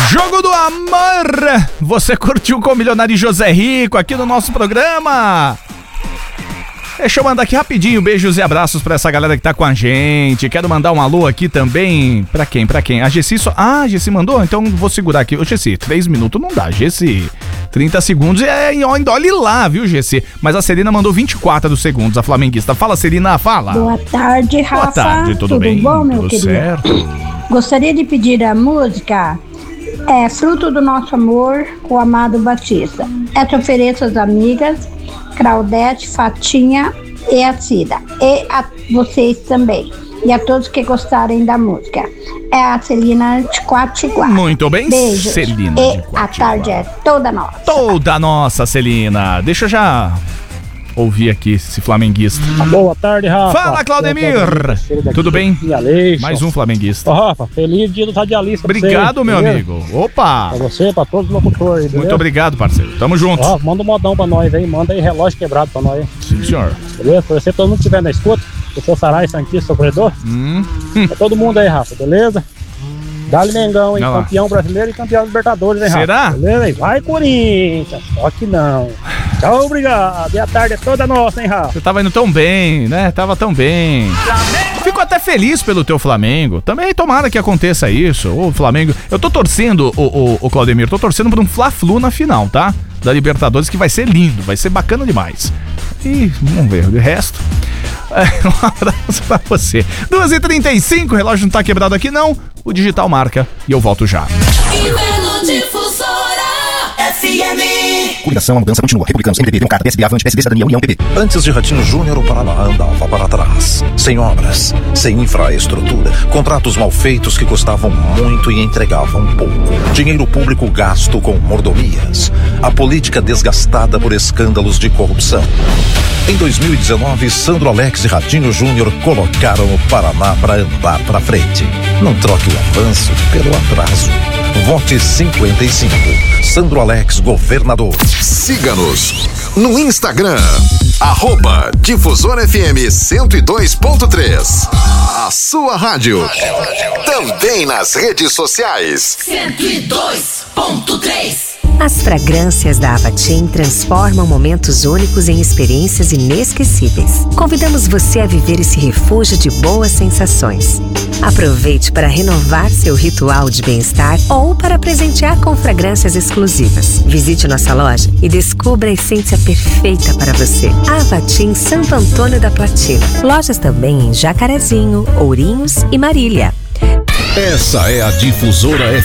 Jogo do Amor! Você curtiu com o Milionário José Rico aqui no nosso programa? Deixa eu mandar aqui rapidinho beijos e abraços pra essa galera que tá com a gente. Quero mandar um alô aqui também. Pra quem? A Gessi só... Ah, a Gessi mandou? Então vou segurar aqui. Ô, Gessi, 3 minutos não dá, Gessi. 30 segundos ainda olhe lá, viu, Gessi? Mas a Celina mandou 24 segundos, a flamenguista. Fala, Celina, fala. Boa tarde, Rafa. Boa tarde, tudo bem? Bom, meu tudo querido? Certo. Gostaria de pedir a música Fruto do Nosso Amor, com o Amado Batista. Essa ofereço às amigas Claudete, Fatinha e a Cida. E a vocês também. E a todos que gostarem da música. É a Celina de Quatiguá. Muito bem, beijos. Celina e de Quatiguá. a tarde é toda nossa. Toda nossa, Celina. Deixa eu já ouvir aqui esse flamenguista. Boa tarde, Rafa. Fala, Claudemir. Tudo bem? Mais um flamenguista. Ô, Rafa, feliz dia do radialista. Obrigado, meu amigo. Opa. Pra você, pra todos os locutores, beleza? Muito obrigado, parceiro. Tamo junto. Ó, manda um modão pra nós aí. Manda aí relógio quebrado pra nós. Sim, senhor. Beleza? Pra você, todo mundo que estiver na escuta. O seu Sarai, Santista, Sofredor. Pra todo mundo aí, Rafa, beleza? Dá-lhe Mengão, hein? Campeão brasileiro e campeão Libertadores, hein, Rafa? Será? Beleza? Vai, Corinthians. Só que não. Tchau, obrigado. E a tarde é toda nossa, hein, Rafa? Você tava indo tão bem, né? Tava tão bem. Fico até feliz pelo teu Flamengo. Também tomara que aconteça isso. O Flamengo... Eu tô torcendo, o Claudemir, tô torcendo por um Fla-Flu na final, tá? Da Libertadores, que vai ser lindo, vai ser bacana demais. E vamos ver, de resto... Um abraço pra você. 2h35, o relógio não tá quebrado aqui não. O digital marca e eu volto já. Coligação, a mudança continua. Republicanos, MDB, Democrata, PSB, Avante, PSD, Cidadania, União, PP. Antes de Ratinho Júnior, o Paraná andava para trás. Sem obras, sem infraestrutura, contratos mal feitos que custavam muito e entregavam pouco. Dinheiro público gasto com mordomias. A política desgastada por escândalos de corrupção. Em 2019, Sandro Alex e Ratinho Júnior colocaram o Paraná para andar para frente. Não troque o avanço pelo atraso. Vote 55. Sandro Alex, governador. Siga-nos no Instagram, @Difusora FM 102.3. A sua rádio. Também nas redes sociais. 102.3. As fragrâncias da Avatim transformam momentos únicos em experiências inesquecíveis. Convidamos você a viver esse refúgio de boas sensações. Aproveite para renovar seu ritual de bem-estar ou para presentear com fragrâncias exclusivas. Visite nossa loja e descubra a essência perfeita para você. Avatim Santo Antônio da Platina. Lojas também em Jacarezinho, Ourinhos e Marília. Essa é a Difusora